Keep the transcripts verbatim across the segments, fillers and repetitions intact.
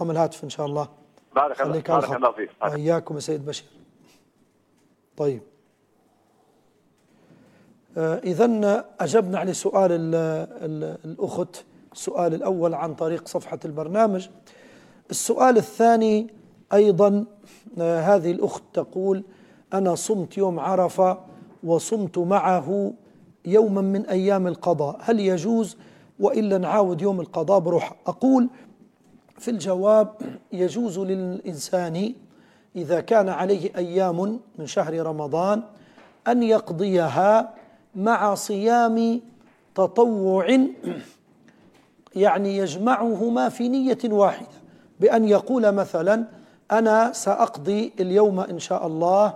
رقم الهاتف إن شاء الله. بارك الله بارك الله فيك. وإياكم يا سيد بشير. طيب آه إذن أجبنا على سؤال ال ال الأخت، السؤال الأول عن طريق صفحة البرنامج. السؤال الثاني أيضا آه هذه الأخت تقول: أنا صمت يوم عرفة وصمت معه يوما من أيام القضاء، هل يجوز وإلا نعاود يوم القضاء بروح؟ أقول في الجواب: يجوز للإنسان إذا كان عليه أيام من شهر رمضان أن يقضيها مع صيام تطوع، يعني يجمعهما في نية واحدة، بأن يقول مثلا: أنا سأقضي اليوم إن شاء الله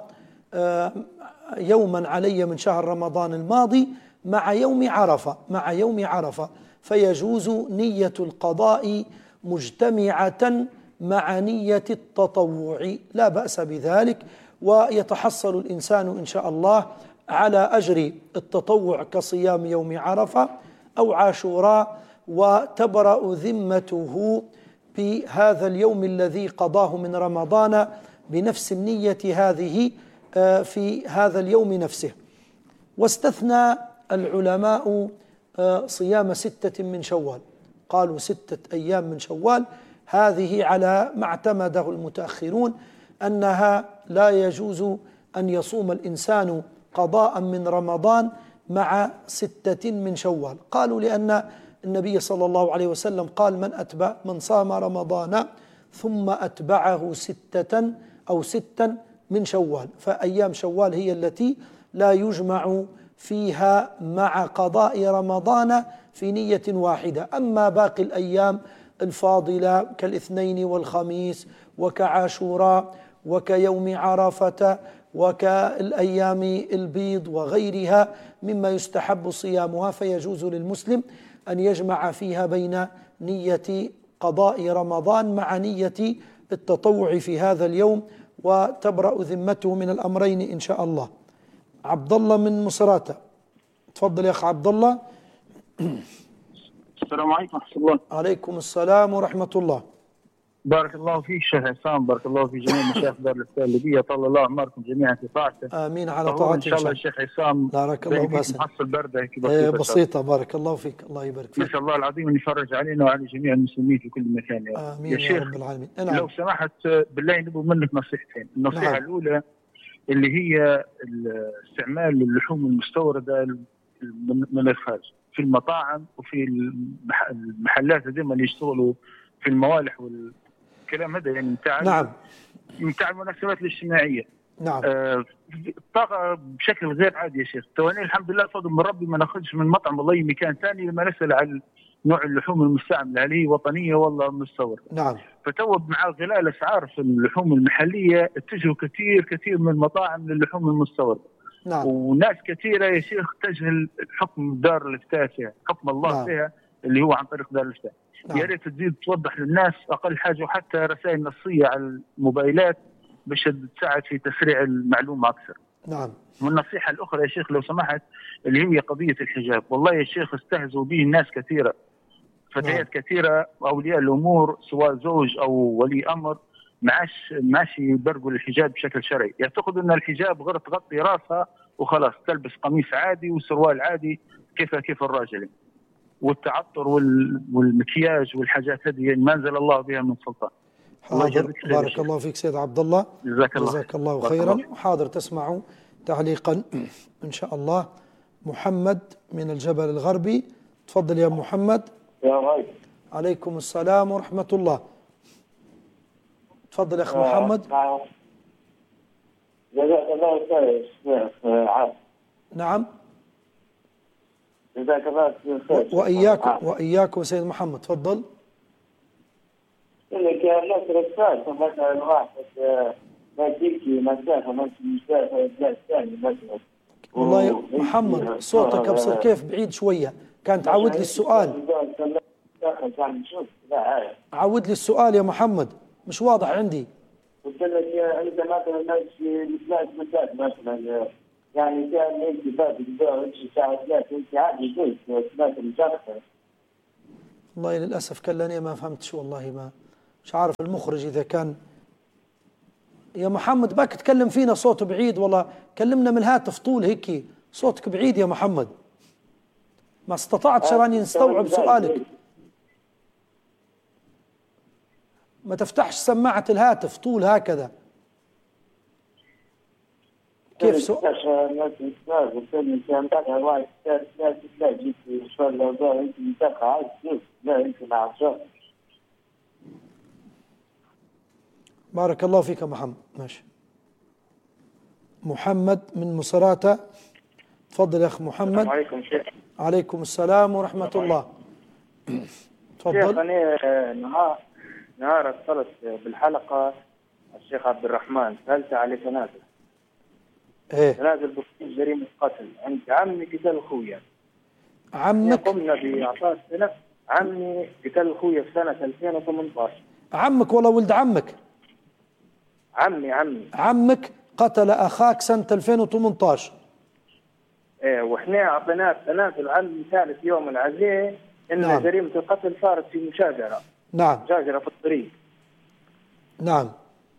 يوما علي من شهر رمضان الماضي مع يوم عرفة مع يوم عرفة فيجوز نية القضاء مجتمعة مع نية التطوع، لا بأس بذلك، ويتحصل الإنسان إن شاء الله على أجر التطوع كصيام يوم عرفة أو عاشوراء، وتبرأ ذمته بهذا اليوم الذي قضاه من رمضان بنفس النية هذه في هذا اليوم نفسه. واستثنى العلماء صيام ستة من شوال، قالوا ستة أيام من شوال، هذه على ما اعتمده المتأخرون أنها لا يجوز أن يصوم الإنسان قضاء من رمضان مع ستة من شوال. قالوا لأن النبي صلى الله عليه وسلم قال: من أتبع من صام رمضان ثم أتبعه ستة أو ستا من شوال، فأيام شوال هي التي لا يجمع فيها مع قضاء رمضان في نية واحدة. أما باقي الأيام الفاضلة كالاثنين والخميس وكعاشوراء وكيوم عرفة وكالأيام البيض وغيرها مما يستحب صيامها، فيجوز للمسلم أن يجمع فيها بين نية قضاء رمضان مع نية التطوع في هذا اليوم، وتبرأ ذمته من الأمرين إن شاء الله. عبد الله من مصراتة، تفضل يا أخ عبد الله. السلام عليكم ورحمة الله. عليكم السلام ورحمة الله. بارك الله فيك شيخ عصام، بارك الله في جميع مشايخ دار الإفتاء الليبية، طال الله أعماركم جميعا في طاعته. آمين على طاعته إن شاء الله الشيخ عصام. بارك الله باسم. محصل بردة بسيطة, بسيطة بارك الله فيك، الله يبارك فيك. نسأل الله العظيم أن يفرج علينا وعلى جميع المسلمين في كل مكان يا رب. آمين يا, يا رب العالمين. نعم. لو سمحت بالله نبغى منك نصيحتين. النصيحة نعم. الأولى اللي هي استعمال اللحوم المستوردة من الخارج في المطاعم وفي المحلات هذول اللي يشتغلوا في الموالح والكلام هذا، يعني متاع نعم متاع المناسبات الاجتماعية. نعم. آه الطاقة بشكل غير عادي يا شيخ. تواني الحمد لله فضل من ربي ما ناخذش من مطعم والله مكان ثاني لما نسأل على نوع اللحوم المستعملة هل هي وطنية ولا مستوردة. نعم. فتوب مع غلاء الأسعار في اللحوم المحلية اتجهوا كثير كثير من المطاعم للحوم المستوردة. نعم. وناس كثيرة يا شيخ تجهل حكم دار الإفتاء فيها، حكم الله نعم. فيها اللي هو عن طريق دار الإفتاء. نعم. يا ريت تزيد توضح للناس أقل حاجة، وحتى رسائل نصية على الموبايلات باش تساعد في تسريع المعلومة أكثر. نعم. والنصيحة الأخرى يا شيخ لو سمحت اللي هي قضية الحجاب، والله يا شيخ استهزوا به الناس كثيرة، فتيات نعم. كثيرة أولياء الأمور سواء زوج أو ولي أمر معاش ماشي يبرقوا الحجاب بشكل شرعي، يعتقدوا أن الحجاب غير تغطي راسها وخلاص، تلبس قميص عادي وسروال عادي كيف كيف الراجل، والتعطر والمكياج والحاجات هذه ما أنزل الله بها من سلطان. حاضر. بارك الله فيك سيد عبد الله، جزاك الله, جزاك الله خيرا. حاضر تسمعوا تعليقا إن شاء الله. محمد من الجبل الغربي، تفضل يا محمد. يا غايب. عليكم السلام ورحمة الله. تفضل يا أخي محمد. جزاك الله خير شيخ عاصم. نعم. جزاك الله خير. وإياكم وإياكم سيد محمد، تفضل. لك مثل الثالث مثلا الواحد ما تيجي مسافة ما تيجي مسافة ثاني مثلا. والله محمد صوتك أبصر كيف بعيد شوية، كان تعود لي السؤال. عود لي السؤال يا محمد، مش واضح عندي. قلت لك انت مثلا ماشي ثلاث مسافات مثلا، يعني كان انت بعد الدور الساعه ثلاثة انت عادي قلت ثلاث مسافات. والله للاسف كلاني ما فهمتش، والله ما مش عارف المخرج إذا كان. يا محمد باك تكلم فينا صوت بعيد، والله كلمنا من الهاتف طول هيك صوتك بعيد يا محمد، ما استطعتش راني نستوعب سؤالك. ما تفتحش سماعة الهاتف طول هكذا. كيف سؤال؟ بارك الله فيك يا محمد. ماشي. محمد من مصراتة، تفضل يا أخ محمد. السلام عليكم شيخ. عليكم السلام ورحمة الله. تفضل. شيخ أنا نهار نهار اتصلت بالحلقة الشيخ عبد الرحمن، سألت عليه تنازل. ايه تنازل بخصوص جريمة قتل عند عمي قتل أخويا. عمك؟ قمنا بإعطاء سنة. عمي قتل أخويا في سنة ألفين وثمانية عشر. عمك ولا ولد عمك؟ عمي عمي عمك قتل أخاك سنة ألفين وثمانية عشر. ايه واحنا اعطيناه تنازل عن ثالث يوم العزاء ان نعم. جريمة القتل صارت في مشاجرة. نعم. مشاجرة في الطريق. نعم.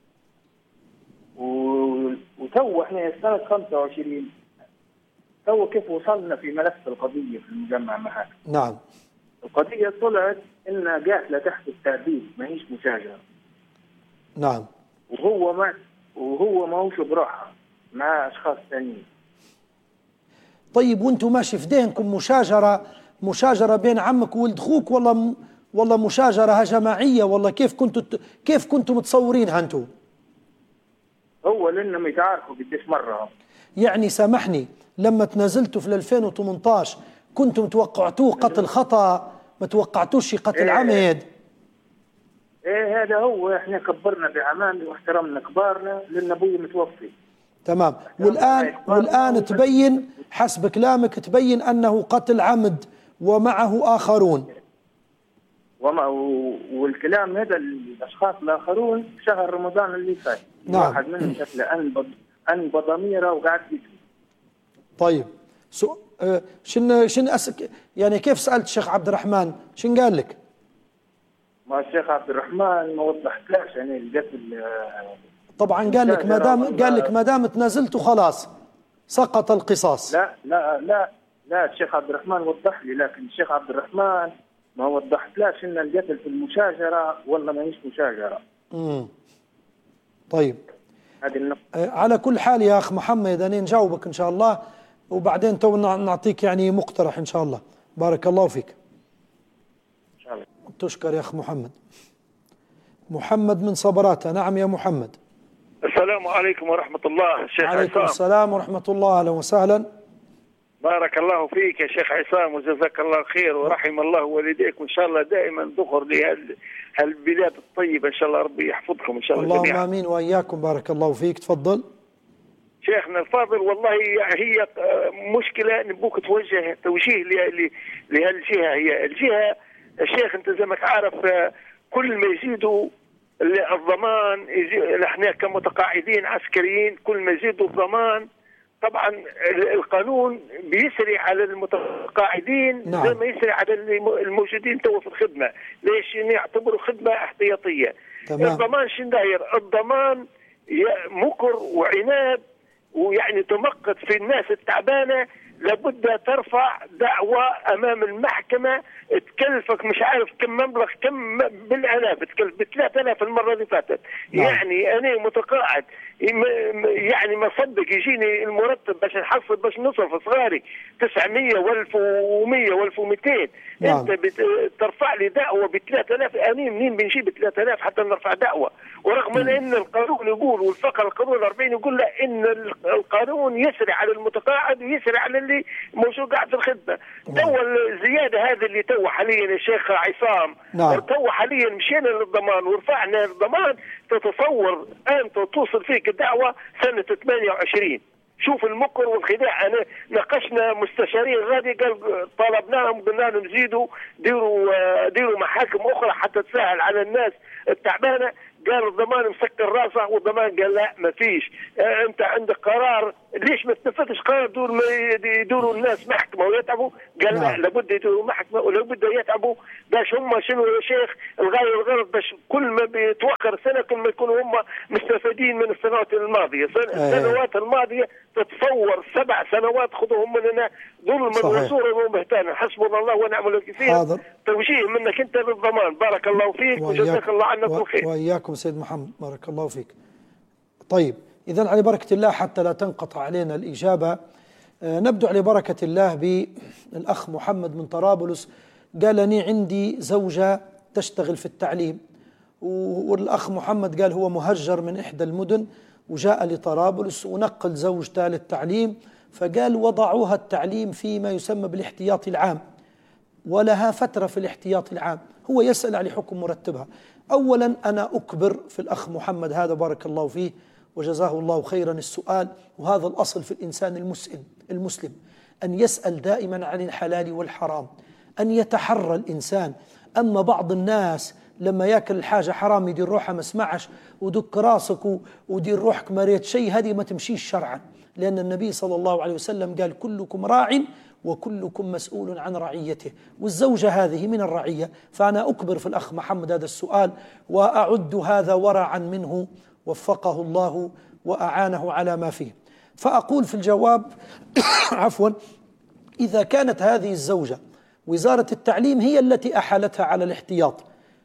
و... وتو احنا سنة خمسة وعشرين تو كيف وصلنا في ملف القضية في المجمع محاكم. نعم. القضية طلعت انها قاتلة تحت التهديد ما هيش مشاجرة. نعم. وهو ما وهو ما هوش بروحها مع اشخاص ثانيين. طيب وانتم ماشي في ذهنكم مشاجرة مشاجرة بين عمك وولد اخوك ولا م... ولا مشاجرة جماعية، ولا كيف كنتوا كيف كنتوا متصورينها انتم؟ هو لانهم يتعارفوا قديش مرة. يعني سامحني، لما تنازلتوا في ألفين وثمانية عشر كنتم توقعتوه قتل خطأ، ما توقعتوش قتل إيه عمد؟ ايه هذا هو، احنا كبرنا بعمان واحترمنا كبارنا لان ابوي متوفي. تمام. والآن والآن تبين حسب كلامك تبين أنه قتل عمد ومعه آخرون. وما والكلام هذا الأشخاص الآخرون شهر رمضان اللي فات. نعم. واحد منهم شكله أنبض أنبض ضميره وقعد يبكي. طيب سو... آه شن شن أسك... يعني كيف سألت الشيخ عبد الرحمن شن قال لك؟ ما الشيخ عبد الرحمن ما وضحتلاش يعني القتل. طبعا قال لك ما دام قال لك ما دام تنازلت خلاص سقط القصاص. لا لا لا لا الشيخ عبد الرحمن وضح لي، لكن الشيخ عبد الرحمن ما وضحتلاش ان القتل في المشاجره ولا ما هيش مشاجره. امم طيب هذه النقطة. آه على كل حال يا اخ محمد انا نجاوبك ان شاء الله، وبعدين تو نعطيك يعني مقترح ان شاء الله. بارك الله فيك. ان شاء الله. تشكر يا اخ محمد. محمد من صبراته. نعم يا محمد. السلام عليكم ورحمة الله شيخ عصام. عليكم السلام ورحمة الله، أهلا وسهلا. بارك الله فيك يا شيخ عصام وجزاك الله خير ورحم الله والديك، وإن شاء الله دائما ذخر لهالبلاد الطيبة إن شاء الله ربي يحفظكم إن شاء الله اللهم جميعا. آمين وإياكم. بارك الله فيك. تفضل شيخنا الفاضل. والله هي مشكلة نبوك توجه توجيه لهالجهة. هي الجهة الشيخ أنت زي ما تعرف كل ما يزيدوا الضمان، احنا كمتقاعدين عسكريين كل ما يزيدوا الضمان طبعا القانون بيسري على المتقاعدين. نعم. زي ما يسري على الموجودين تو في الخدمه. ليش؟ يعتبروا خدمه احتياطيه. تمام. الضمان شن داير؟ الضمان مكر وعناد ويعني تمقت في الناس التعبانه. لابد ترفع دعوة أمام المحكمة تكلفك مش عارف كم مبلغ كم بالآلاف، تكلف ب ثلاثة آلاف المرة اللي فاتت. نعم. يعني أنا متقاعد يعني ما صدق يجيني المرتب باش نحصل باش نصرف صغاري تسعمية وألف ومية وألف ومئتين. نعم. أنت ترفع لي دعوة ب ثلاثة آلاف، أنا منين بنجيب ثلاثة آلاف حتى نرفع دعوة؟ ورغم نعم. أن القانون يقول والفقر القانون الأربعين يقول لا إن القانون يسري على المتقاعد ويسري على اللي موجود قاعد في الخدمه. تو الزياده هذه اللي تو حاليا يا شيخ عصام. نعم. تو حاليا مشينا للضمان ورفعنا الضمان. تتصور انت توصل فيك الدعوه سنه ثمانية وعشرين. شوف المكر والخداع. انا ناقشنا مستشارين غادي قال طالبناهم قلنا لهم زيدوا ديروا ديروا محاكم اخرى حتى تسهل على الناس التعبانه. قال الضمان مسكر راسه، والضمان قال لا ما فيش، آه انت عندك قرار، ليش ما استفدتش قرار دور ما يدوروا الناس محكمه ويتعبوا؟ قال لا نعم. لابد يدوروا محكمه ولابد يتعبوا باش هم شنو يا شيخ الغايه والغرض، باش كل ما بيتوخر سنه كل ما يكونوا هم مستفيدين من السنوات الماضيه. السنوات الماضيه تتصور سبع سنوات خذوهم مننا ظلما وزورا وبهتانا. حسبنا الله ونعم الوكيل. حاضر. توجيه منك انت للضمان. بارك الله فيك وجزاك الله عنا كل خير. واياكم سيد محمد، بارك الله فيك. طيب اذا على بركه الله حتى لا تنقطع علينا الاجابه، آه نبدأ على بركه الله بالاخ محمد من طرابلس. قال اني عندي زوجه تشتغل في التعليم، والاخ محمد قال هو مهجر من احدى المدن وجاء لطرابلس ونقل زوجته للتعليم، فقال وضعوها التعليم فيما يسمى بالاحتياطي العام، ولها فترة في الاحتياطي العام. هو يسأل على حكم مرتبها. أولا أنا أكبر في الأخ محمد هذا بارك الله فيه وجزاه الله خيرا السؤال، وهذا الأصل في الإنسان المسلم المسلم أن يسأل دائما عن الحلال والحرام، أن يتحرى الإنسان. أما بعض الناس لما ياكل الحاجة حرام يدير روحه ما اسمعش ودك راسك ودير روحك مريت شيء، هذه ما تمشيش شرعا، لأن النبي صلى الله عليه وسلم قال كلكم راع وكلكم مسؤول عن رعيته، والزوجة هذه من الرعية. فأنا أكبر في الأخ محمد هذا السؤال وأعد هذا ورعا منه وفقه الله وأعانه على ما فيه. فأقول في الجواب عفوا إذا كانت هذه الزوجة وزارة التعليم هي التي أحالتها على الاحتياط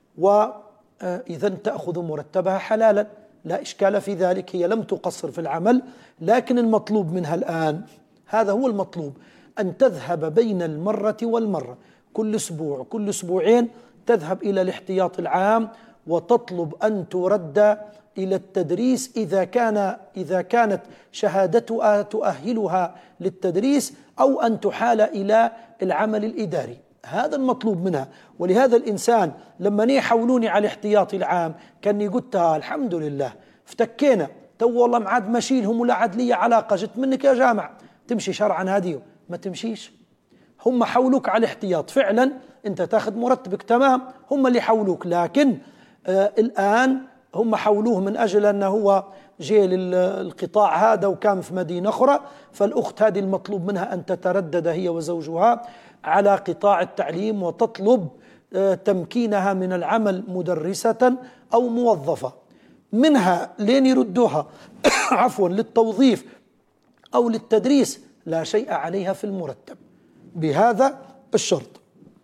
وإذا تأخذ مرتبها حلالا لا إشكال في ذلك، هي لم تقصر في العمل، لكن المطلوب منها الآن هذا هو المطلوب، أن تذهب بين المرة والمرة كل أسبوع كل أسبوعين تذهب إلى الاحتياط العام وتطلب أن ترد إلى التدريس إذا كان إذا كانت شهادتها تؤهلها للتدريس، أو أن تحال إلى العمل الإداري. هذا المطلوب منها. ولهذا الإنسان لما يحولوني على الاحتياطي العام كان يقول الحمد لله افتكينا تو والله معاد ماشيلهم ولا عاد لي علاقة، جت منك يا جامع تمشي شرعا هذه ما تمشيش. هم حولوك على الاحتياط فعلا أنت تاخذ مرتبك تمام، هم اللي حولوك، لكن آه الآن هم حولوه من أجل أنه هو جاي للقطاع هذا وكان في مدينة أخرى. فالأخت هذه المطلوب منها أن تتردد هي وزوجها على قطاع التعليم وتطلب تمكينها من العمل مدرسة أو موظفة، منها لين يردوها عفوا للتوظيف أو للتدريس لا شيء عليها في المرتب بهذا الشرط.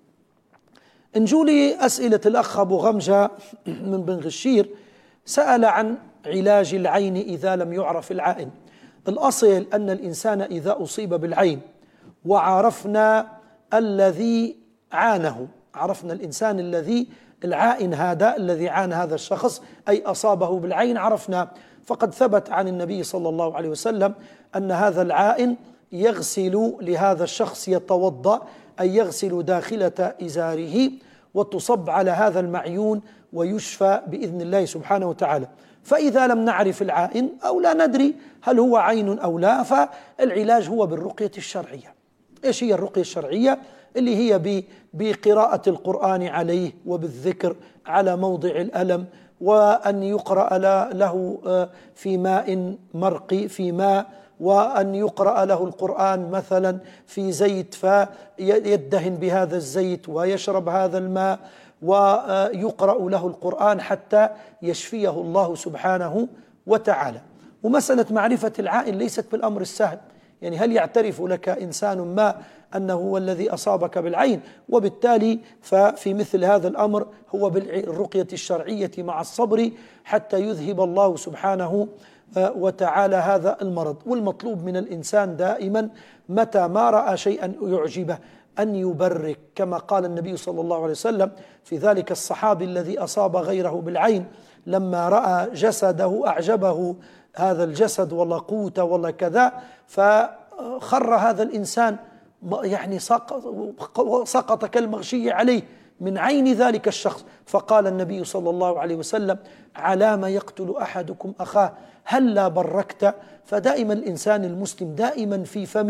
نجولي أسئلة الأخ أبو غمجة من بن غشير، سأل عن علاج العين إذا لم يعرف العائن. الأصل أن الإنسان إذا أصيب بالعين وعرفنا الذي عانه، عرفنا الإنسان الذي العائن هذا الذي عانى هذا الشخص أي أصابه بالعين عرفنا، فقد ثبت عن النبي صلى الله عليه وسلم أن هذا العائن يغسل لهذا الشخص يتوضأ أي يغسل داخلة إزاره وتصب على هذا المعيون ويشفى بإذن الله سبحانه وتعالى. فإذا لم نعرف العائن أو لا ندري هل هو عين أو لا، فالعلاج هو بالرقية الشرعية. إيش هي الرقية الشرعية؟ اللي هي بقراءة القرآن عليه وبالذكر على موضع الألم، وأن يقرأ له في ماء مرقي في ماء، وأن يقرأ له القرآن مثلا في زيت فيدهن بهذا الزيت ويشرب هذا الماء، ويقرأ له القرآن حتى يشفيه الله سبحانه وتعالى. ومسألة معرفة العائن ليست بالأمر السهل، يعني هل يعترف لك إنسان ما أنه هو الذي أصابك بالعين؟ وبالتالي ففي مثل هذا الأمر هو بالرقية الشرعية مع الصبر حتى يذهب الله سبحانه وتعالى هذا المرض. والمطلوب من الإنسان دائما متى ما رأى شيئا يعجبه أن يبرك، كما قال النبي صلى الله عليه وسلم في ذلك الصحابي الذي أصاب غيره بالعين لما رأى جسده أعجبه هذا الجسد والله قوته والله كذا، فخر هذا الإنسان يعني سقط كالمغشي عليه من عين ذلك الشخص، فقال النبي صلى الله عليه وسلم على ما يقتل أحدكم أخاه هل لا بركت؟ فدائما الإنسان المسلم دائما في فمه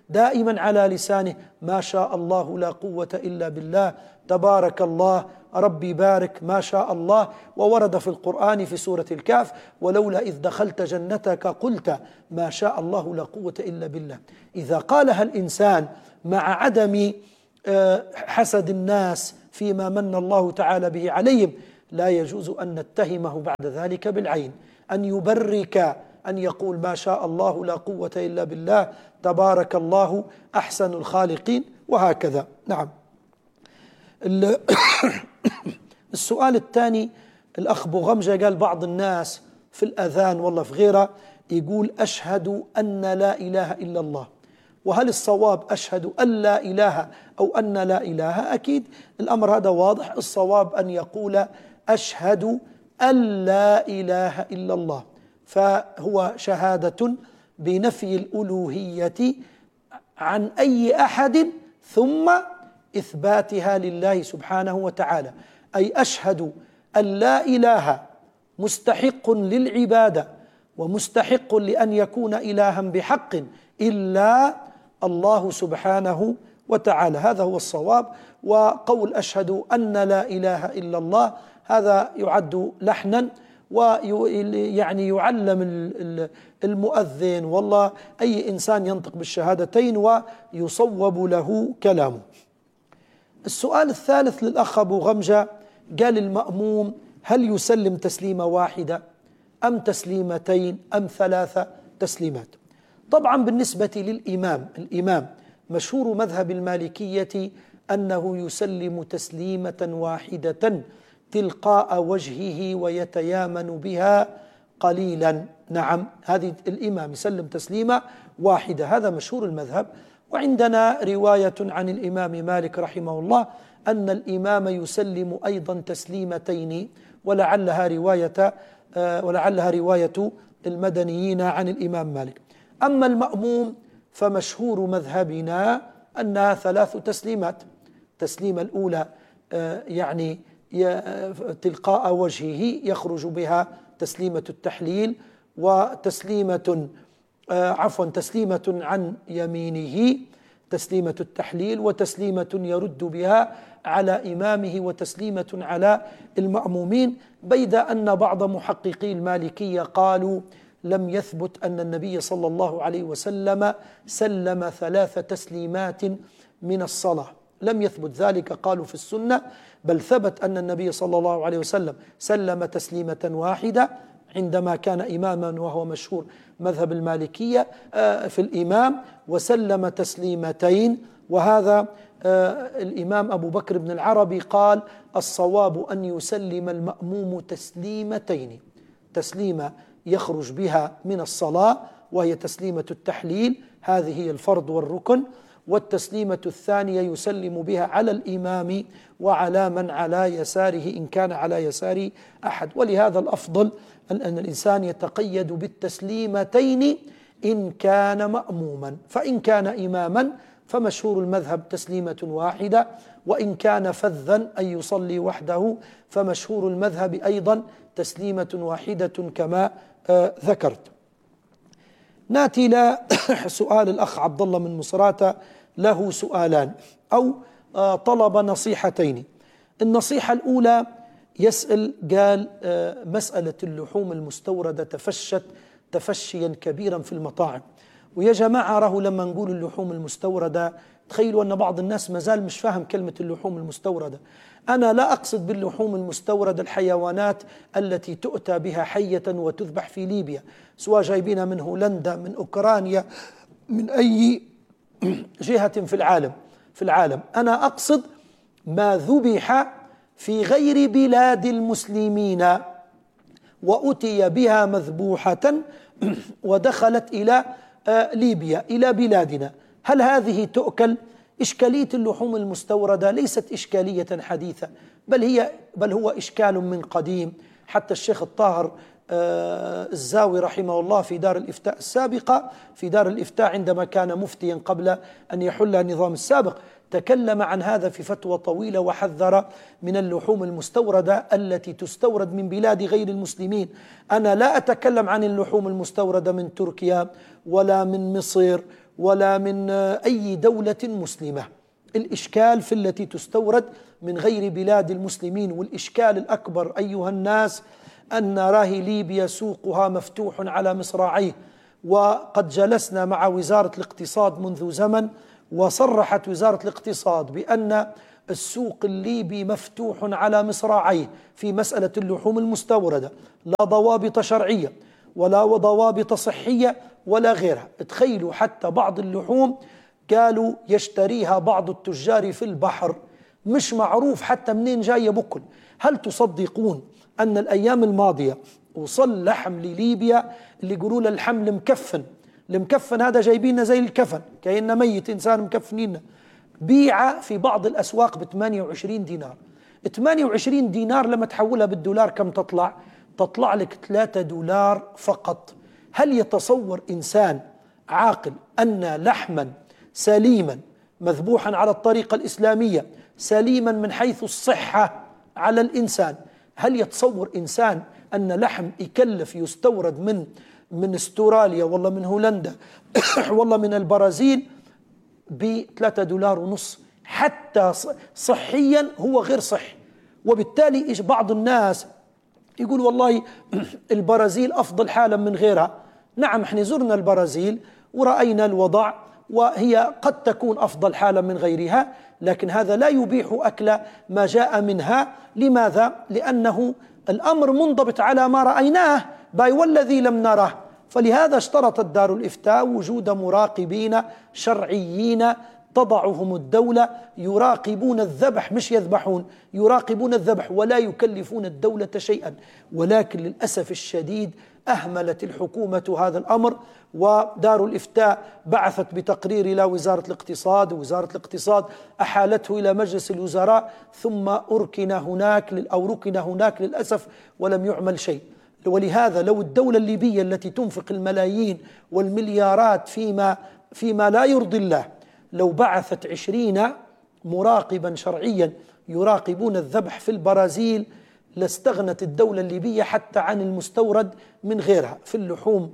دائما على لسانه ما شاء الله لا قوة إلا بالله، تبارك الله، ربي بارك، ما شاء الله. وورد في القرآن في سورة الكهف ولولا إذ دخلت جنتك قلت ما شاء الله لا قوة إلا بالله. إذا قالها الإنسان مع عدم حسد الناس فيما من الله تعالى به عليهم لا يجوز أن نتهمه بعد ذلك بالعين، أن يبرك، أن يقول ما شاء الله لا قوة إلا بالله، تبارك الله أحسن الخالقين، وهكذا. نعم. السؤال الثاني، الأخ بوغمجة قال بعض الناس في الأذان والله في غيره يقول أشهد أن لا إله إلا الله، وهل الصواب أشهد أن لا إله أو أن لا إله؟ أكيد الأمر هذا واضح، الصواب أن يقول أشهد أن لا إله إلا الله، فهو شهادة بنفي الألوهية عن أي أحد ثم إثباتها لله سبحانه وتعالى، أي أشهد أن لا إله مستحق للعبادة ومستحق لأن يكون إلها بحق إلا الله سبحانه وتعالى، هذا هو الصواب. وقول أشهد أن لا إله إلا الله هذا يعد لحنا، ويعني يعلم المؤذن والله أي إنسان ينطق بالشهادتين ويصوب له كلامه. السؤال الثالث للأخ أبو غمجة قال المأموم هل يسلم تسليمة واحدة أم تسليمتين أم ثلاثة تسليمات؟ طبعا بالنسبة للإمام، الإمام مشهور مذهب المالكية أنه يسلم تسليمة واحدة تلقاء وجهه ويتيامن بها قليلا. نعم، هذه الإمام يسلم تسليمة واحدة، هذا مشهور المذهب. وعندنا رواية عن الإمام مالك رحمه الله أن الإمام يسلم أيضا تسليمتين، ولعلها رواية ولعلها رواية المدنيين عن الإمام مالك. أما المأموم فمشهور مذهبنا أنها ثلاث تسليمات، التسليمة الأولى يعني تلقاء وجهه يخرج بها تسليمة التحليل، وتسليمة عفوا تسليمة عن يمينه تسليمة التحليل، وتسليمة يرد بها على إمامه، وتسليمة على المأمومين، بيد أن بعض محققي المالكية قالوا لم يثبت أن النبي صلى الله عليه وسلم سلم ثلاث تسليمات من الصلاة، لم يثبت ذلك قالوا في السنة، بل ثبت أن النبي صلى الله عليه وسلم سلم تسليمة واحدة عندما كان إماما، وهو مشهور مذهب المالكية في الإمام، وسلم تسليمتين. وهذا الإمام أبو بكر بن العربي قال الصواب أن يسلم المأموم تسليمتين، تسليمة يخرج بها من الصلاة وهي تسليمة التحليل، هذه هي الفرض والركن، والتسليمة الثانية يسلم بها على الإمام وعلى من على يساره إن كان على يسار أحد. ولهذا الأفضل أن الإنسان يتقيد بالتسليمتين إن كان مأموما، فإن كان إماما فمشهور المذهب تسليمة واحدة، وإن كان فذا أي يصلي وحده فمشهور المذهب أيضا تسليمة واحدة كما آه ذكرت. ناتي إلى سؤال الأخ عبد الله من مصراتة، له سؤالان أو آه طلب نصيحتين. النصيحة الأولى يسأل قال آه مسألة اللحوم المستوردة تفشت تفشيا كبيرا في المطاعم، ويا جماعة راه لما نقول اللحوم المستوردة تخيلوا أن بعض الناس مازال مش فاهم كلمة اللحوم المستوردة. أنا لا أقصد باللحوم المستوردة الحيوانات التي تؤتى بها حية وتذبح في ليبيا، سواء جايبينها من هولندا، من أوكرانيا، من أي جهة في العالم في العالم أنا أقصد ما ذبح في غير بلاد المسلمين وأتي بها مذبوحة ودخلت إلى ليبيا إلى بلادنا، هل هذه تؤكل؟ إشكالية اللحوم المستوردة ليست إشكالية حديثة، بل هي بل هو إشكال من قديم. حتى الشيخ الطاهر الزاوي رحمه الله في دار الإفتاء السابقة في دار الإفتاء عندما كان مفتيا قبل أن يحل النظام السابق تكلم عن هذا في فتوى طويلة، وحذر من اللحوم المستوردة التي تستورد من بلاد غير المسلمين. أنا لا أتكلم عن اللحوم المستوردة من تركيا ولا من مصر ولا من أي دولة مسلمة. الإشكال في التي تستورد من غير بلاد المسلمين. والإشكال الأكبر أيها الناس أن نراه ليبيا سوقها مفتوح على مصراعيه، وقد جلسنا مع وزارة الاقتصاد منذ زمن، وصرحت وزارة الاقتصاد بأن السوق الليبي مفتوح على مصراعيه في مسألة اللحوم المستوردة، لا ضوابط شرعية ولا ضوابط صحية ولا غيرها. تخيلوا حتى بعض اللحوم قالوا يشتريها بعض التجار في البحر، مش معروف حتى منين جاية بكل. هل تصدقون أن الأيام الماضية وصل لحم لليبيا اللي يقولوا له اللحم المكفن؟ المكفن هذا جايبينه زي الكفن، كأنه ميت إنسان مكفنينه. بيع في بعض الأسواق ب ثمانية وعشرين دينار. ثمانية وعشرين دينار لما تحولها بالدولار كم تطلع؟ تطلع لك ثلاثة دولار فقط. هل يتصور إنسان عاقل أن لحما سليما مذبوحا على الطريقة الإسلامية، سليما من حيث الصحة على الإنسان، هل يتصور إنسان أن لحم يكلف يستورد من من استراليا والله من هولندا والله من البرازيل بثلاثة دولار ونص؟ حتى صحيا هو غير صحي. وبالتالي إيش بعض الناس يقول والله البرازيل أفضل حالا من غيرها. نعم، احنا زرنا البرازيل ورأينا الوضع، وهي قد تكون أفضل حالا من غيرها، لكن هذا لا يبيح أكل ما جاء منها. لماذا؟ لأنه الأمر منضبط على ما رأيناه باي والذي لم نره. فلهذا اشترطت دار الإفتاء وجود مراقبين شرعيين تضعهم الدولة يراقبون الذبح، مش يذبحون، يراقبون الذبح ولا يكلفون الدولة شيئا. ولكن للأسف الشديد أهملت الحكومة هذا الأمر، ودار الإفتاء بعثت بتقرير إلى وزارة الاقتصاد، ووزارة الاقتصاد أحالته إلى مجلس الوزراء، ثم أركن هناك أو ركن هناك للأسف ولم يعمل شيء. ولهذا لو الدولة الليبية التي تنفق الملايين والمليارات فيما فيما لا يرضي الله لو بعثت عشرين مراقبا شرعيا يراقبون الذبح في البرازيل لاستغنت الدولة الليبية حتى عن المستورد من غيرها في اللحوم،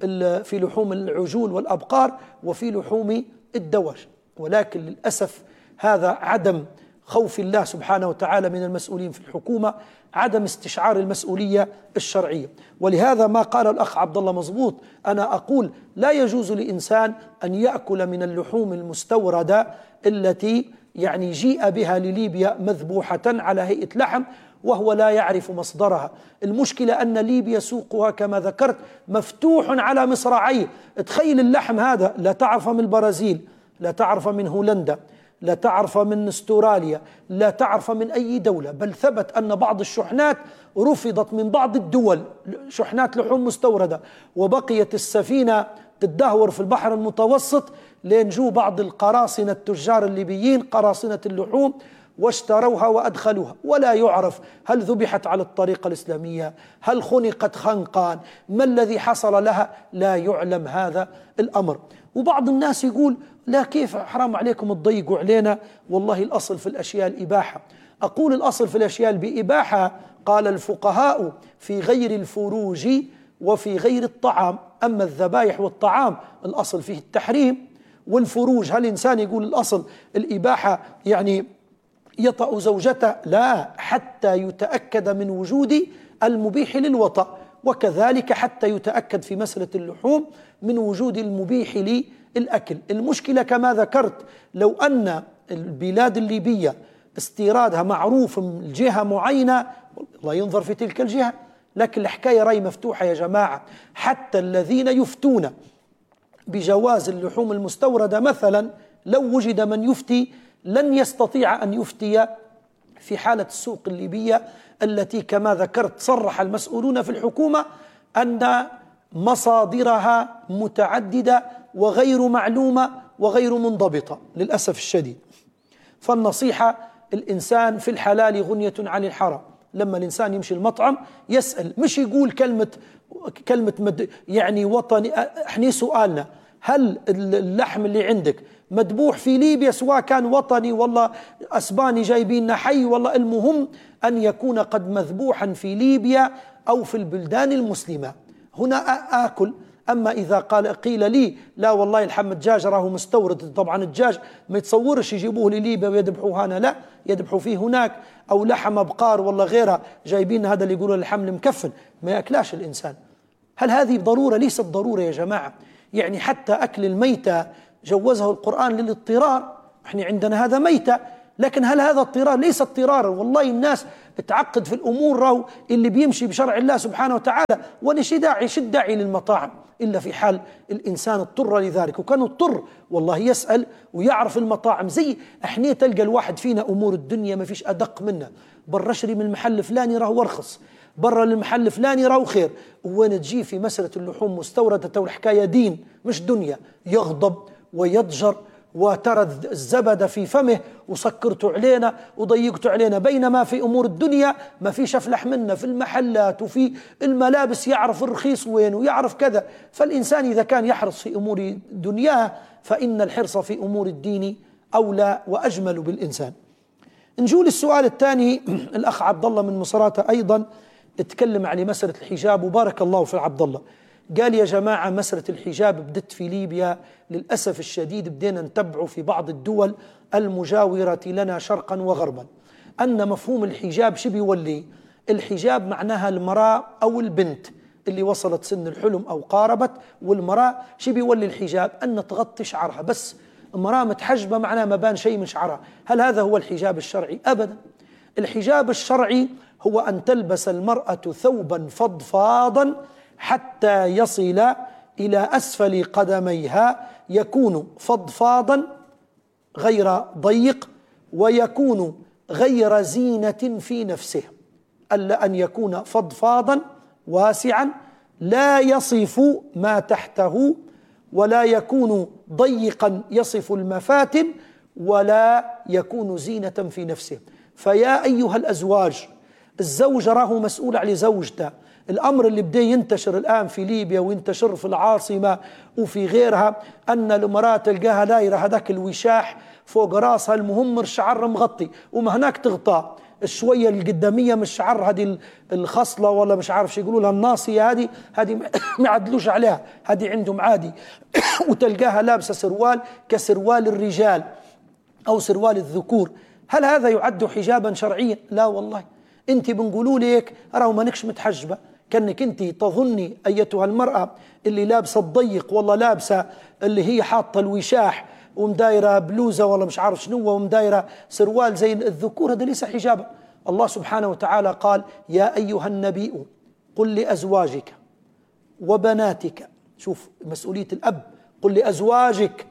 في لحوم العجول والأبقار وفي لحوم الدواجن. ولكن للأسف هذا عدم خوف الله سبحانه وتعالى من المسؤولين في الحكومة، عدم استشعار المسؤولية الشرعية. ولهذا ما قال الأخ عبد الله مضبوط، أنا أقول لا يجوز لإنسان أن يأكل من اللحوم المستوردة التي يعني جيء بها لليبيا مذبوحة على هيئة لحم وهو لا يعرف مصدرها. المشكلة أن ليبيا سوقها كما ذكرت مفتوح على مصراعيه. تخيل اللحم هذا لا تعرف من البرازيل، لا تعرف من هولندا، لا تعرف من استراليا، لا تعرف من أي دولة، بل ثبت أن بعض الشحنات رفضت من بعض الدول، شحنات لحوم مستوردة، وبقيت السفينة تدهور في البحر المتوسط لين جو بعض القراصنة التجار الليبيين قراصنة اللحوم واشتروها وأدخلوها، ولا يعرف هل ذبحت على الطريقة الإسلامية، هل خنقت خنقان، ما الذي حصل لها، لا يعلم هذا الأمر. وبعض الناس يقول لا كيف حرام عليكم تضيقوا علينا، والله الأصل في الأشياء الإباحة. أقول الأصل في الأشياء بإباحة قال الفقهاء في غير الفروج وفي غير الطعام. أما الذبائح والطعام الأصل فيه التحريم، والفروج هل إنسان يقول الأصل الإباحة يعني يطأ زوجته؟ لا، حتى يتأكد من وجود المبيح للوطأ، وكذلك حتى يتأكد في مسألة اللحوم من وجود المبيح للأكل. المشكلة كما ذكرت لو أن البلاد الليبية استيرادها معروف من جهة معينة الله ينظر في تلك الجهة، لكن الحكاية راي مفتوحة يا جماعة. حتى الذين يفتون بجواز اللحوم المستوردة مثلا لو وجد من يفتي لن يستطيع أن يفتي في حالة السوق الليبية التي كما ذكرت صرح المسؤولون في الحكومة أن مصادرها متعددة وغير معلومة وغير منضبطة للأسف الشديد. فالنصيحة الإنسان في الحلال غنية عن الحرام. لما الإنسان يمشي المطعم يسأل، مش يقول كلمة كلمة مد يعني وطني. احنا سؤالنا هل اللحم اللي عندك مذبوح في ليبيا سواء كان وطني والله أسباني جايبين حي، والله المهم أن يكون قد مذبوحا في ليبيا أو في البلدان المسلمة. هنا آكل أما إذا قال قيل لي لا والله الحم الدجاج راه مستورد، طبعا الدجاج ما يتصورش يجيبوه لليبيا ويذبحوه هنا، لا يذبحوا فيه هناك، أو لحم بقار ولا غيرها جايبين هذا اللي يقولوا الحم المكفن ما يأكلاش الإنسان. هل هذه ضرورة؟ ليست ضرورة يا جماعة. يعني حتى أكل الميتة جوزه القرآن للاضطرار، احنا عندنا هذا ميتة، لكن هل هذا اضطرار؟ ليس اضطرارا. والله الناس تعقد في الأمور، راهو اللي بيمشي بشرع الله سبحانه وتعالى، وليش داعي شد داعي للمطاعم إلا في حال الإنسان اضطر لذلك. وكان اضطر والله يسأل ويعرف المطاعم. زي احنا تلقى الواحد فينا أمور الدنيا ما فيش أدق منه، برا اشتري من المحل فلاني راهو أرخص، برا المحل فلاني راهو خير. وين تجي في مسألة اللحوم مستوردة تو الحكاية دين مش دنيا، يغضب ويضجر وترى الزبد في فمه وسكرتوا علينا وضيقتوا علينا. بينما في أمور الدنيا ما فيش أفلح منا، في المحلات وفي الملابس يعرف الرخيص وين ويعرف كذا. فالإنسان إذا كان يحرص في أمور دنياه فإن الحرص في أمور الدين أولى وأجمل بالإنسان. نجول السؤال الثاني. الأخ عبد الله من مصراتة أيضا اتكلم على مسألة الحجاب، وبارك الله في عبد الله. قال يا جماعة مسألة الحجاب بدت في ليبيا للأسف الشديد، بدينا نتبعه في بعض الدول المجاورة لنا شرقا وغربا، أن مفهوم الحجاب شو بيولي؟ الحجاب معناها المرأة أو البنت اللي وصلت سن الحلم أو قاربت، والمرأة شو بيولي الحجاب؟ أن تغطي شعرها بس. المرأة متحجبة معناها ما بان شيء من شعرها. هل هذا هو الحجاب الشرعي؟ أبدا. الحجاب الشرعي هو أن تلبس المرأة ثوبا فضفاضا حتى يصل إلى أسفل قدميها، يكون فضفاضا غير ضيق، ويكون غير زينة في نفسه، ألا أن يكون فضفاضا واسعا لا يصف ما تحته، ولا يكون ضيقا يصف المفاتن، ولا يكون زينة في نفسه. فيا أيها الأزواج، الزوج راه مسؤول على زوجته. الأمر اللي بدأ ينتشر الآن في ليبيا وينتشر في العاصمة وفي غيرها، أن المرأة تلقاها دايرة هذاك الوشاح فوق راسها، المهم الشعر مغطي، وما هناك تغطى الشوية القدامية من الشعر، هذه الخصلة ولا مش عارف شو يقولوا لها الناصية، هذه هذه ما عدلوش عليها، هذه عندهم عادي. وتلقاها لابسة سروال كسروال الرجال أو سروال الذكور. هل هذا يعد حجابا شرعيا؟ لا والله. انت بنقولوا لك راهو مانكش متحجبه، كانك انت تظني ايتها المراه اللي لابسه الضيق والله لابسه اللي هي حاطه الوشاح ومدايره بلوزه ولا مش عارف شنو ومدايره سروال زي الذكور، هذا ليس حجابا. الله سبحانه وتعالى قال يا ايها النبي قل لازواجك وبناتك، شوف مسؤوليه الاب، قل لازواجك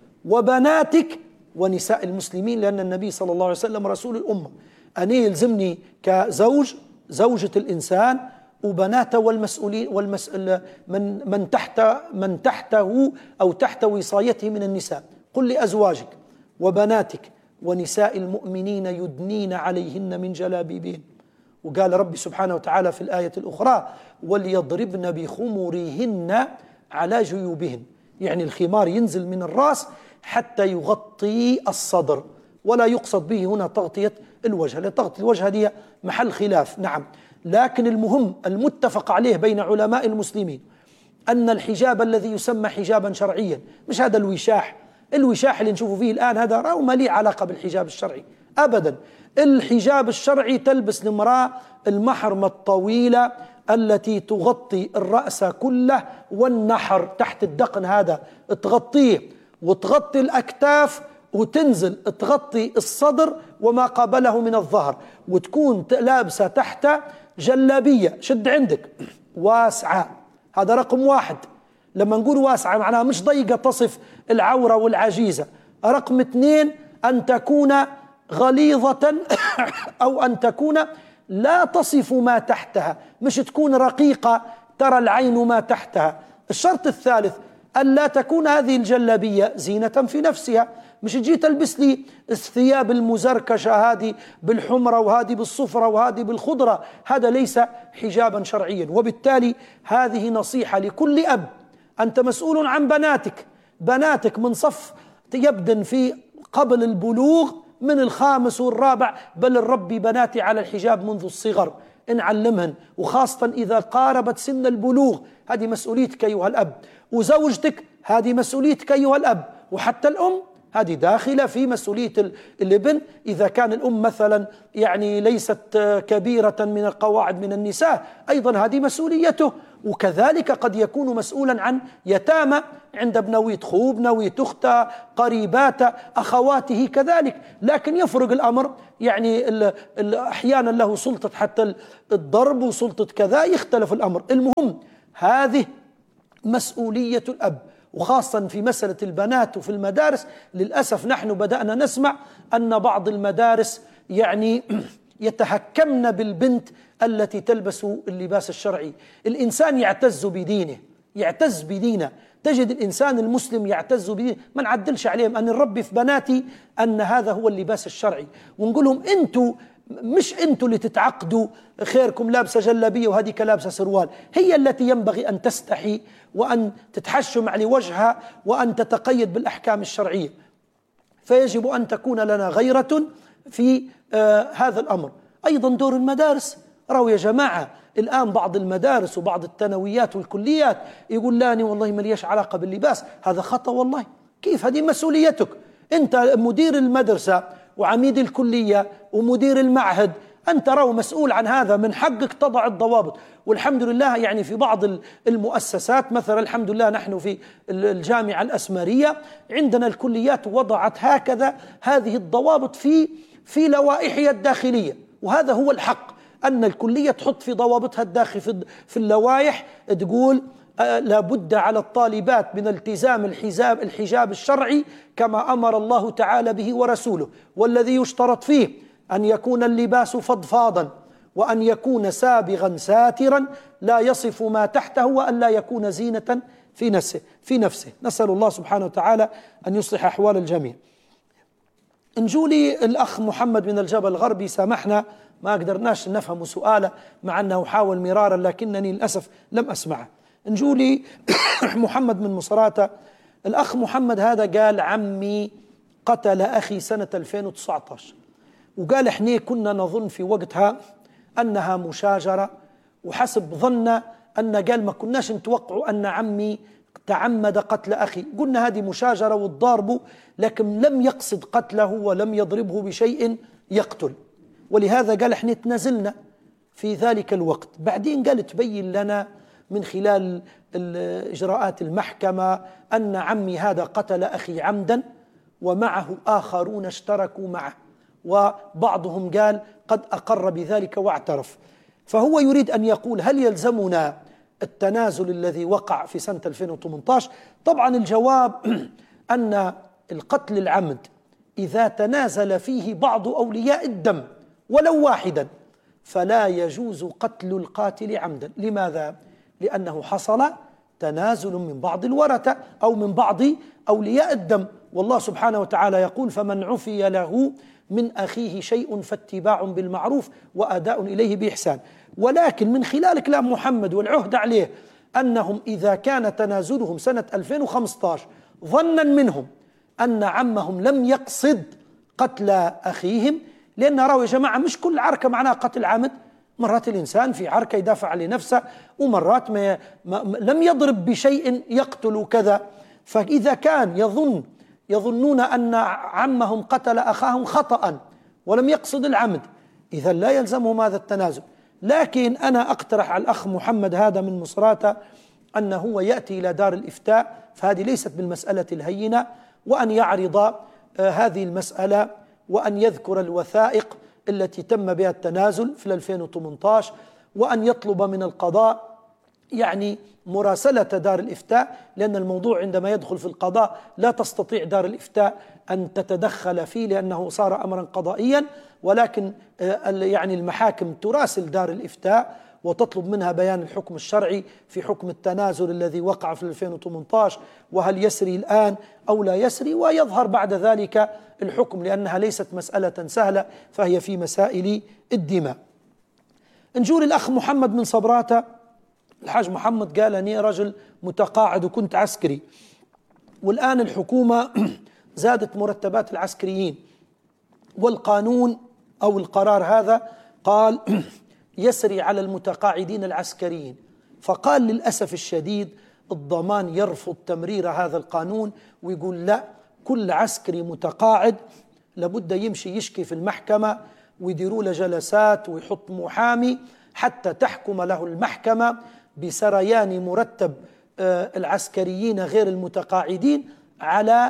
وبناتك ونساء المسلمين، لان النبي صلى الله عليه وسلم رسول الامه. أنا يلزمني كزوج زوجة الإنسان وبناته والمسؤولين والمسؤول من من تحت من تحته أو تحت وصايته من النساء. قل لأزواجك وبناتك ونساء المؤمنين يدنين عليهن من جلابيبهن. وقال ربي سبحانه وتعالى في الآية الأخرى وليضربن بخمرهن على جيوبهن، يعني الخمار ينزل من الرأس حتى يغطي الصدر، ولا يقصد به هنا تغطية الوجه، لأن تغطية الوجه هذه محل خلاف. نعم، لكن المهم المتفق عليه بين علماء المسلمين أن الحجاب الذي يسمى حجابا شرعيا مش هذا الوشاح، الوشاح اللي نشوفه فيه الآن هذا راه ما ليه علاقة بالحجاب الشرعي أبدا. الحجاب الشرعي تلبس المرأة المحرمة الطويلة التي تغطي الرأس كله والنحر تحت الدقن، هذا تغطيه، وتغطي الأكتاف وتنزل تغطي الصدر وما قابله من الظهر، وتكون لابسة تحت جلابية شد عندك واسعة. هذا رقم واحد. لما نقول واسعة معناها مش ضيقة تصف العورة والعجيزة. رقم اثنين أن تكون غليظة أو أن تكون لا تصف ما تحتها، مش تكون رقيقة ترى العين ما تحتها. الشرط الثالث أن لا تكون هذه الجلابية زينة في نفسها، مش تجي تلبس لي الثياب المزركشة هذه بالحمرة وهذه بالصفرة وهذه بالخضرة، هذا ليس حجابا شرعيا. وبالتالي هذه نصيحة لكل أب، أنت مسؤول عن بناتك، بناتك من صف يبدن في قبل البلوغ من الخامس والرابع، بل الربي بناتي على الحجاب منذ الصغر، نعلمهن، وخاصة إذا قاربت سن البلوغ، هذه مسؤوليتك أيها الأب، وزوجتك هذه مسؤوليتك أيها الأب، وحتى الأم هذه داخلة في مسؤولية الابن. إذا كان الأم مثلا يعني ليست كبيرة من القواعد من النساء أيضا هذه مسؤوليته، وكذلك قد يكون مسؤولا عن يتامى عند ابنويت خوه، ابنويت أخته، قريباته، أخواته كذلك. لكن يفرق الأمر، يعني أحيانا له سلطة حتى الضرب وسلطة كذا، يختلف الأمر. المهم هذه مسؤولية الأب، وخاصة في مسألة البنات وفي المدارس. للأسف نحن بدأنا نسمع أن بعض المدارس يعني يتهكمن بالبنت التي تلبس اللباس الشرعي. الإنسان يعتز بدينه، يعتز بدينه. تجد الإنسان المسلم يعتز بدينه، ما نعدلش عليهم. أن نربي في بناتي أن هذا هو اللباس الشرعي، ونقول لهم أنتوا مش أنتوا اللي تتعقدوا، خيركم لابسة جلابية وهذيك لابسة سروال. هي التي ينبغي أن تستحي وأن تتحشم على وجهها وأن تتقيد بالأحكام الشرعية. فيجب أن تكون لنا غيرة في آه هذا الأمر. أيضا دور المدارس. رأوا يا جماعة الآن بعض المدارس وبعض الثانويات والكليات يقول لاني والله ما ليش علاقة باللباس. هذا خطأ والله. كيف؟ هذه مسؤوليتك أنت، مدير المدرسة وعميد الكلية ومدير المعهد، أنت رو مسؤول عن هذا، من حقك تضع الضوابط. والحمد لله يعني في بعض المؤسسات، مثلا الحمد لله نحن في الجامعة الأسمرية عندنا الكليات وضعت هكذا هذه الضوابط في في لوائحها الداخلية، وهذا هو الحق، أن الكلية تحط في ضوابطها الداخل في اللوائح تقول آه لابد على الطالبات من التزام الحجاب الحجاب الشرعي كما أمر الله تعالى به ورسوله، والذي يشترط فيه أن يكون اللباس فضفاضا، وأن يكون سابغا ساترا لا يصف ما تحته، وأن لا يكون زينة في نفسه في نفسه نسأل الله سبحانه وتعالى أن يصلح أحوال الجميع. نجولي الأخ محمد من الجبل الغربي، سامحنا ما قدرناش نفهم سؤاله مع أنه حاول مرارا لكنني للأسف لم أسمعه. نجولي محمد من مصراتة. الأخ محمد هذا قال عمي قتل أخي سنة ألفين وتسعة عشر، وقال احنا كنا نظن في وقتها أنها مشاجرة، وحسب ظننا أن قال ما كناش نتوقع أن عمي تعمد قتل أخي، قلنا هذه مشاجرة والضارب، لكن لم يقصد قتله ولم يضربه بشيء يقتل. ولهذا قال احنا تنازلنا في ذلك الوقت. بعدين قال تبين لنا من خلال إجراءات المحكمة أن عمي هذا قتل أخي عمدا ومعه آخرون اشتركوا معه، وبعضهم قال قد أقر بذلك واعترف. فهو يريد أن يقول هل يلزمنا التنازل الذي وقع في سنة ألفين وثمانية عشر؟ طبعا الجواب أن القتل العمد إذا تنازل فيه بعض أولياء الدم ولو واحدا فلا يجوز قتل القاتل عمدا. لماذا؟ لأنه حصل تنازل من بعض الورثة أو من بعض أولياء الدم، والله سبحانه وتعالى يقول فمن عفي له من أخيه شيء فاتباع بالمعروف وأداء إليه بإحسان. ولكن من خلال كلام محمد والعهد عليه أنهم إذا كان تنازلهم سنة ألفين وخمسة عشر ظنا منهم أن عمهم لم يقصد قتل أخيهم، لأن رأوا يا جماعة مش كل عركة معناها قتل عمد، مرات الإنسان في عركة يدافع عن نفسه، ومرات ما ما لم يضرب بشيء يقتل كذا. فإذا كان يظن يظنون أن عمهم قتل أخاهم خطأ ولم يقصد العمد، إذا لا يلزمهم هذا التنازل. لكن أنا أقترح على الأخ محمد هذا من مصراتة أنه هو يأتي إلى دار الإفتاء، فهذه ليست بالمسألة الهينة، وأن يعرض آه هذه المسألة وأن يذكر الوثائق التي تم بها التنازل في ألفين وثمانية عشر، وأن يطلب من القضاء يعني مراسلة دار الإفتاء، لأن الموضوع عندما يدخل في القضاء لا تستطيع دار الإفتاء أن تتدخل فيه لأنه صار أمرا قضائيا، ولكن يعني المحاكم تراسل دار الإفتاء وتطلب منها بيان الحكم الشرعي في حكم التنازل الذي وقع في ألفين وثمانية عشر، وهل يسري الآن أو لا يسري، ويظهر بعد ذلك الحكم، لأنها ليست مسألة سهلة، فهي في مسائل الدماء. نجول الأخ محمد من صبراتة. الحاج محمد قال أني رجل متقاعد وكنت عسكري، والآن الحكومة زادت مرتبات العسكريين، والقانون أو القرار هذا قال يسري على المتقاعدين العسكريين، فقال للأسف الشديد الضمان يرفض تمرير هذا القانون ويقول لا، كل عسكري متقاعد لابد يمشي يشكي في المحكمة ويديروا له جلسات ويحط محامي حتى تحكم له المحكمة بسريان مرتب العسكريين غير المتقاعدين على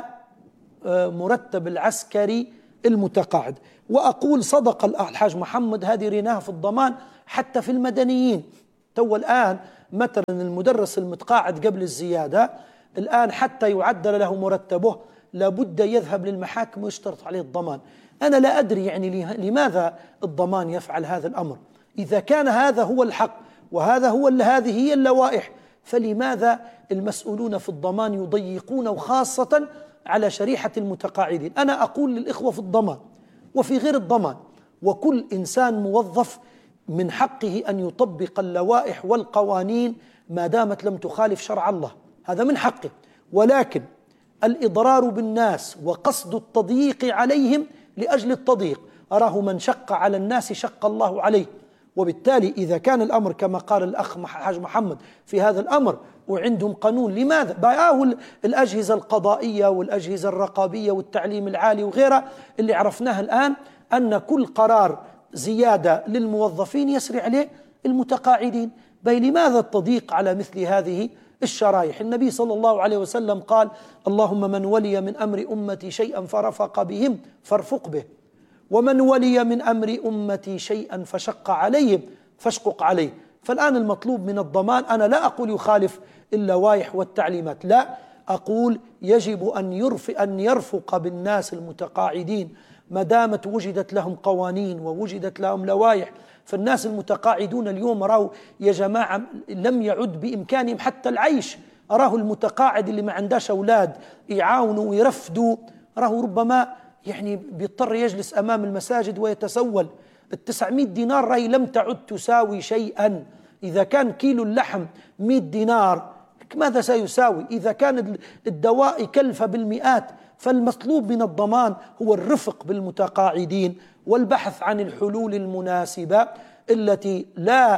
مرتب العسكري المتقاعد. وأقول صدق الحاج محمد، هذه ريناها في الضمان حتى في المدنيين. تو الآن مثلا المدرس المتقاعد قبل الزيادة الآن حتى يعدل له مرتبه لابد يذهب للمحاكم ويشترط عليه الضمان. أنا لا أدري يعني لماذا الضمان يفعل هذا الأمر؟ إذا كان هذا هو الحق وهذا هو هذه هي اللوائح، فلماذا المسؤولون في الضمان يضيقون وخاصة على شريحة المتقاعدين؟ أنا أقول للإخوة في الضمان وفي غير الضمان، وكل إنسان موظف من حقه أن يطبق اللوائح والقوانين ما دامت لم تخالف شرع الله، هذا من حقه. ولكن الإضرار بالناس وقصد التضييق عليهم لأجل التضييق، أراه من شق على الناس شق الله عليه. وبالتالي إذا كان الأمر كما قال الأخ حاج محمد في هذا الأمر وعندهم قانون، لماذا باعوا الأجهزة القضائية والأجهزة الرقابية والتعليم العالي وغيرها اللي عرفناها الآن أن كل قرار زيادة للموظفين يسري عليه المتقاعدين؟ بل لماذا التضييق على مثل هذه الشرائح؟ النبي صلى الله عليه وسلم قال: اللهم من ولي من أمر أمتي شيئا فرفق بهم فارفق به، ومن ولي من أمر أمتي شيئا فشق عليهم فاشقق عليه. فالآن المطلوب من الضمان، أنا لا أقول يخالف اللوائح والتعليمات، لا، أقول يجب أن يرفق, أن يرفق بالناس المتقاعدين ما دامت وجدت لهم قوانين ووجدت لهم لوائح. فالناس المتقاعدون اليوم رأوا يا جماعة لم يعد بإمكانهم حتى العيش. أراه المتقاعد اللي ما عندهش أولاد يعاونوا ويرفدوا، راه ربما يعني بيضطر يجلس أمام المساجد ويتسول. التسعمائة دينار راهي لم تعد تساوي شيئا. إذا كان كيلو اللحم مئة دينار ماذا سيساوي إذا كان الدواء يكلف بالمئات؟ فالمطلوب من الضمان هو الرفق بالمتقاعدين والبحث عن الحلول المناسبة التي لا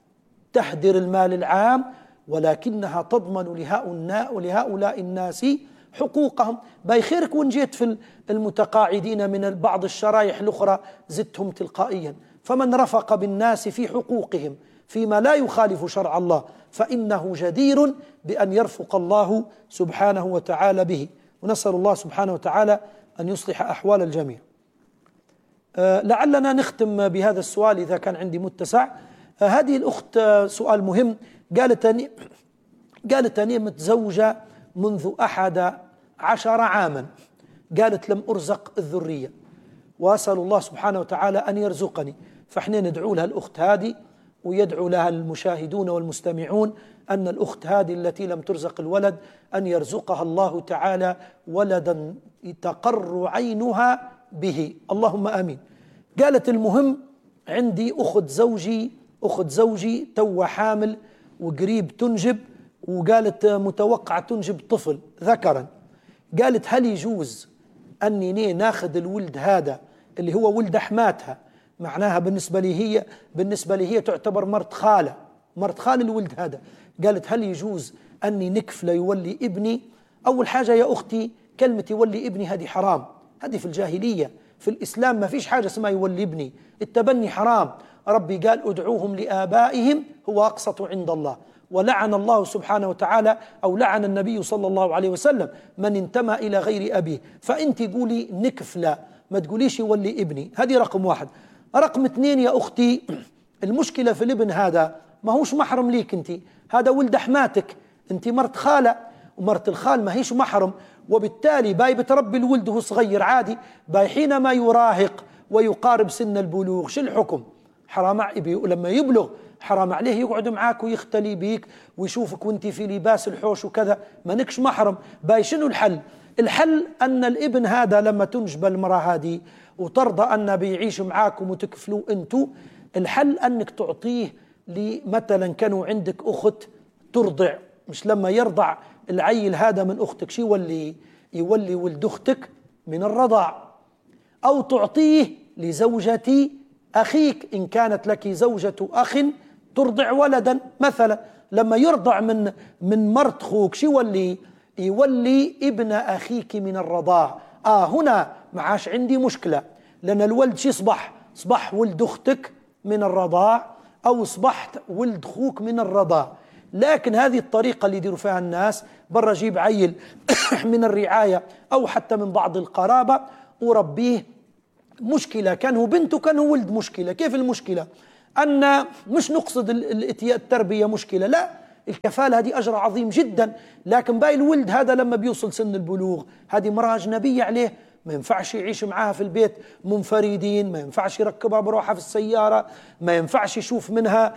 تهدر المال العام ولكنها تضمن لهؤلاء الناس حقوقهم. بيخيرك وان جيت في المتقاعدين من بعض الشرائح الأخرى زدتهم تلقائيا. فمن رفق بالناس في حقوقهم فيما لا يخالف شرع الله فإنه جدير بأن يرفق الله سبحانه وتعالى به. ونسأل الله سبحانه وتعالى أن يصلح أحوال الجميع. أه لعلنا نختم بهذا السؤال إذا كان عندي متسع. أه هذه الأخت سؤال مهم، قالت أني قالت أني متزوجة منذ أحد عشر عاما، قالت لم أرزق الذرية وأسأل الله سبحانه وتعالى أن يرزقني. فإحنا ندعو لها الأخت هذه ويدعو لها المشاهدون والمستمعون أن الأخت هذه التي لم ترزق الولد أن يرزقها الله تعالى ولدا تقر عينها به، اللهم آمين. قالت المهم عندي أخت زوجي أخت زوجي تو حامل وقريب تنجب، وقالت متوقع تنجب طفل ذكرا. قالت هل يجوز أني ناخذ الولد هذا اللي هو ولد حماتها، معناها بالنسبة لي هي بالنسبة لي هي تعتبر مرت خالة مرت خال الولد هذا. قالت هل يجوز أني نكفله يولي ابني؟ أول حاجة يا أختي كلمة يولي ابني هذه حرام، هذه في الجاهلية. في الإسلام ما فيش حاجة اسمها يولي ابني، التبني حرام. ربي قال ادعوهم لآبائهم هو أقسط عند الله، ولعن الله سبحانه وتعالى أو لعن النبي صلى الله عليه وسلم من انتمى إلى غير أبيه. فأنت قولي نكفله، ما تقوليش يولي ابني. هذه رقم واحد. رقم اثنين يا أختي، المشكلة في الابن هذا ما هوش محرم ليك انت، هذا ولد حماتك، انت مرت خالة، ومرت الخال ما هيش محرم، وبالتالي باي بتربي الولد وهو صغير عادي، باي حينما يراهق ويقارب سن البلوغ شو الحكم؟ حرام لما يبلغ حرام عليه يقعد معاك ويختلي بيك ويشوفك وانت في لباس الحوش وكذا، ما نكش محرم. باي شنو الحل؟ الحل أن الابن هذا لما تنجب المرأة هذه وترضى أن بيعيش معاكم وتكفلوا أنتوا، الحل أنك تعطيه مثلا كانوا عندك أخت ترضع، مش لما يرضع العيل هذا من أختك شي يولي يولي ولد أختك من الرضاع، أو تعطيه لزوجتي أخيك إن كانت لك زوجة أخ ترضع ولدا مثلا، لما يرضع من من مرت خوك شو يولي؟ يولي ابن أخيك من الرضاع. آه هنا معاش عندي مشكلة، لأن الولد شي صبح صبح ولد أختك من الرضاع أو صبحت ولد خوك من الرضاع. لكن هذه الطريقة اللي يديروا فيها الناس، برا جيب عيل من الرعاية أو حتى من بعض القرابة وربيه، مشكلة، كان هو بنته كان هو ولد مشكلة. كيف المشكلة؟ أن مش نقصد التربية مشكلة، لا، الكفالة هذه أجر عظيم جدا، لكن باقي الولد هذا لما بيوصل سن البلوغ هذه امرأة أجنبية عليه، ما ينفعش يعيش معاها في البيت منفردين، ما ينفعش يركبها بروحها في السيارة، ما ينفعش يشوف منها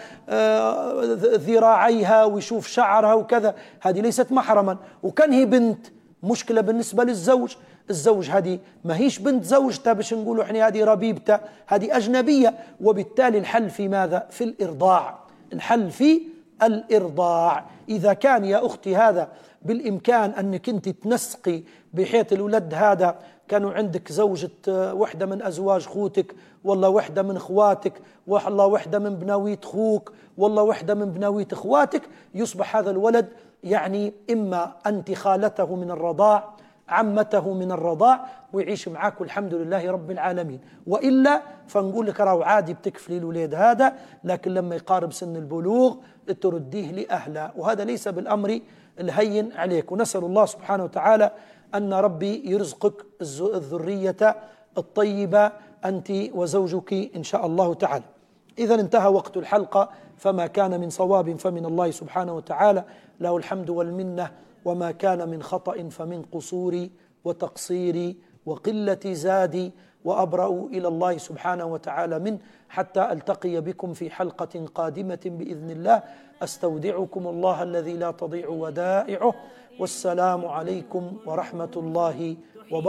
ذراعيها ويشوف شعرها وكذا، هذه ليست محرما. وكان هي بنت مشكلة بالنسبة للزوج، الزوج هذه ما هيش بنت زوجته باش نقولوا احنا هذه ربيبته، هذه أجنبية. وبالتالي الحل في ماذا؟ في الإرضاع، الحل في الإرضاع. إذا كان يا أختي هذا بالإمكان أنك أنت تنسقي بحيث الولد هذا كانوا عندك زوجة وحدة من أزواج خوتك، والله وحدة من أخواتك، والله وحدة من بناويت خوك، والله وحدة من بناويت أخواتك، يصبح هذا الولد يعني إما أنت خالته من الرضاع، عمته من الرضاع، ويعيش معك والحمد لله رب العالمين. وإلا فنقول لك راهو عادي بتكفلي الولاد هذا، لكن لما يقارب سن البلوغ ترديه لأهله، وهذا ليس بالأمر الهين عليك. ونسأل الله سبحانه وتعالى أن ربي يرزقك الذرية الطيبة أنت وزوجك إن شاء الله تعالى. إذا انتهى وقت الحلقة، فما كان من صواب فمن الله سبحانه وتعالى، له الحمد والمنة، وما كان من خطأ فمن قصوري وتقصيري وقلة زادي، وأبرأ إلى الله سبحانه وتعالى منه، حتى ألتقي بكم في حلقة قادمة بإذن الله. أستودعكم الله الذي لا تضيع ودائعه، والسلام عليكم ورحمة الله وبركاته.